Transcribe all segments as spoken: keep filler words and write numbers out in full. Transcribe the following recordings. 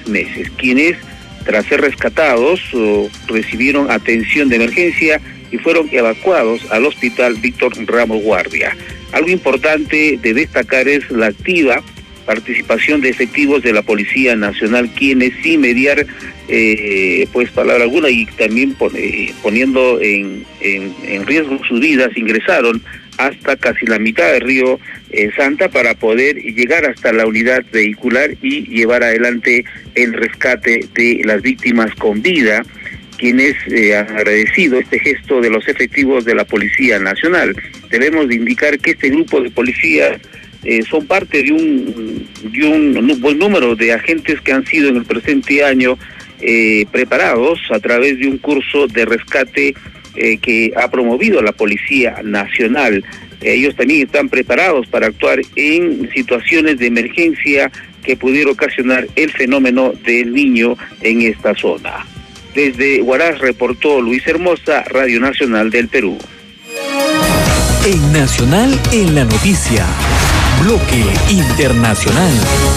meses, quienes, tras ser rescatados, oh, recibieron atención de emergencia y fueron evacuados al hospital Víctor Ramos Guardia. Algo importante de destacar es la activa participación de efectivos de la Policía Nacional, quienes sin mediar eh, pues palabra alguna y también pon, eh, poniendo en, en, en riesgo sus vidas, ingresaron hasta casi la mitad del río eh, Santa para poder llegar hasta la unidad vehicular y llevar adelante el rescate de las víctimas con vida, quienes eh, han agradecido este gesto de los efectivos de la Policía Nacional. Debemos de indicar que este grupo de policías Eh, son parte de un, de un buen número de agentes que han sido en el presente año eh, preparados a través de un curso de rescate eh, que ha promovido la Policía Nacional. Ellos también están preparados para actuar en situaciones de emergencia que pudiera ocasionar el fenómeno del niño en esta zona. Desde Huaraz reportó Luis Hermosa, Radio Nacional del Perú. En Nacional en la Noticia. Bloque Internacional.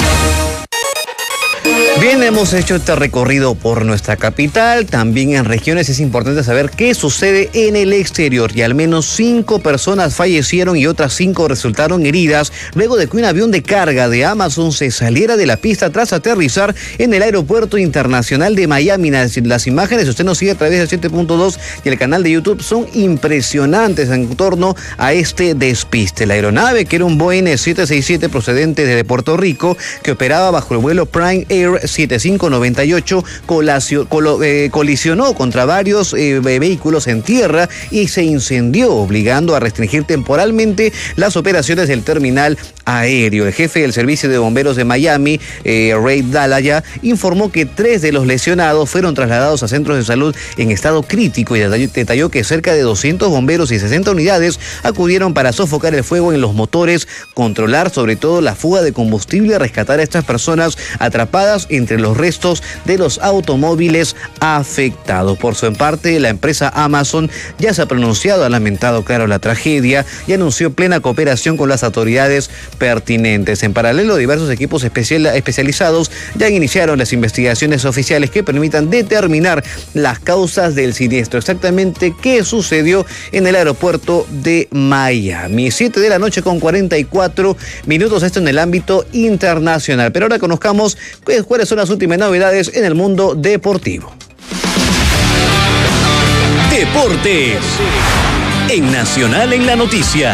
Bien, hemos hecho este recorrido por nuestra capital, también en regiones. Es importante saber qué sucede en el exterior y al menos cinco personas fallecieron y otras cinco resultaron heridas luego de que un avión de carga de Amazon se saliera de la pista tras aterrizar en el aeropuerto internacional de Miami. Las, las imágenes, si usted nos sigue a través del siete punto dos y el canal de YouTube, son impresionantes en torno a este despiste. La aeronave, que era un Boeing siete sesenta y siete procedente de Puerto Rico, que operaba bajo el vuelo Prime Air setenta y cinco noventa y ocho, colacio, colo, eh, colisionó contra varios eh, vehículos en tierra y se incendió, obligando a restringir temporalmente las operaciones del terminal aéreo. El jefe del Servicio de Bomberos de Miami, eh, Ray Dalaya, informó que tres de los lesionados fueron trasladados a centros de salud en estado crítico y detalló que cerca de doscientos bomberos y sesenta unidades acudieron para sofocar el fuego en los motores, controlar sobre todo la fuga de combustible y rescatar a estas personas atrapadas entre los restos de los automóviles afectados. Por su parte, la empresa Amazon ya se ha pronunciado, ha lamentado, claro, la tragedia y anunció plena cooperación con las autoridades pertinentes. En paralelo, diversos equipos especial, especializados ya iniciaron las investigaciones oficiales que permitan determinar las causas del siniestro. Exactamente qué sucedió en el aeropuerto de Miami. siete de la noche con cuarenta y cuatro minutos, esto en el ámbito internacional. Pero ahora conozcamos cuáles son las últimas novedades en el mundo deportivo. Deportes en Nacional en la Noticia.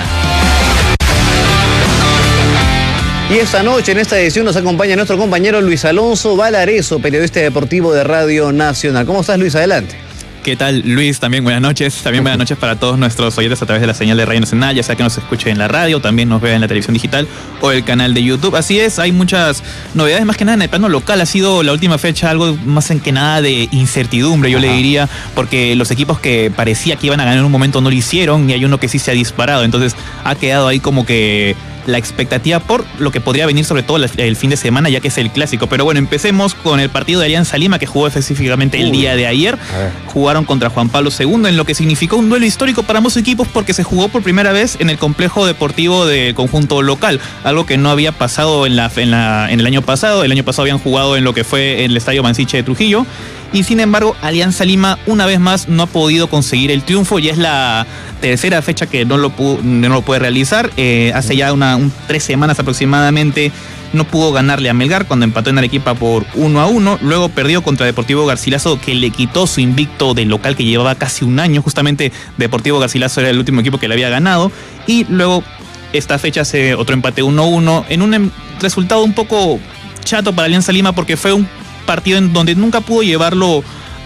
Y esta noche, en esta edición, nos acompaña nuestro compañero Luis Alonso Valareso, periodista deportivo de Radio Nacional. ¿Cómo estás, Luis? Adelante. ¿Qué tal, Luis? También buenas noches. También buenas noches para todos nuestros oyentes a través de la señal de Radio Nacional, ya sea que nos escuchen en la radio, también nos vean en la televisión digital o el canal de YouTube. Así es, hay muchas novedades, más que nada en el plano local. Ha sido la última fecha algo más en que nada de incertidumbre, yo Ajá. le diría, porque los equipos que parecía que iban a ganar en un momento no lo hicieron y hay uno que sí se ha disparado. Entonces ha quedado ahí como que la expectativa por lo que podría venir, sobre todo el fin de semana, ya que es el clásico. Pero bueno, empecemos con el partido de Alianza Lima, que jugó específicamente el Uy. día de ayer. Jugaron contra Juan Pablo segundo, en lo que significó un duelo histórico para ambos equipos, porque se jugó por primera vez en el complejo deportivo del conjunto local, algo que no había pasado en, la, en, la, en el año pasado. El año pasado habían jugado en lo que fue el Estadio Mansiche de Trujillo, y sin embargo Alianza Lima una vez más no ha podido conseguir el triunfo. Ya es la tercera fecha que no lo, pudo, no lo puede realizar. Eh, hace ya una, un, tres semanas aproximadamente no pudo ganarle a Melgar cuando empató en Arequipa por uno a uno. Luego perdió contra Deportivo Garcilaso, que le quitó su invicto de local que llevaba casi un año. Justamente Deportivo Garcilaso era el último equipo que le había ganado. Y luego esta fecha hace otro empate uno a uno en un em- resultado un poco chato para Alianza Lima, porque fue un partido en donde nunca pudo llevarlo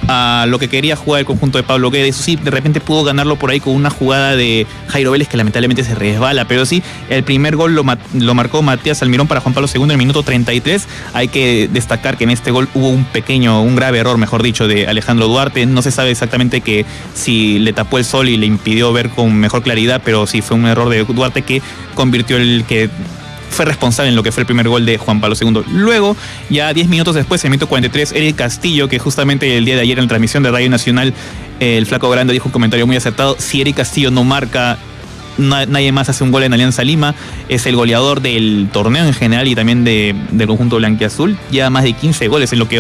a lo que quería jugar el conjunto de Pablo Guedes. Eso sí, de repente pudo ganarlo por ahí con una jugada de Jairo Vélez que lamentablemente se resbala, pero sí, el primer gol lo, lo marcó Matías Almirón para Juan Pablo segundo en el minuto treinta y tres. Hay que destacar que en este gol hubo un pequeño, un grave error, mejor dicho, de Alejandro Duarte. No se sabe exactamente que si le tapó el sol y le impidió ver con mejor claridad, pero sí fue un error de Duarte que convirtió el que fue responsable en lo que fue el primer gol de Juan Pablo segundo. Luego, ya diez minutos después, en el minuto cuarenta y tres, Eric Castillo, que justamente el día de ayer en la transmisión de Radio Nacional, el Flaco Grande dijo un comentario muy acertado: si Eric Castillo no marca, nadie más hace un gol en Alianza Lima. Es el goleador del torneo en general y también de, del conjunto blanquiazul. Ya más de quince goles en lo que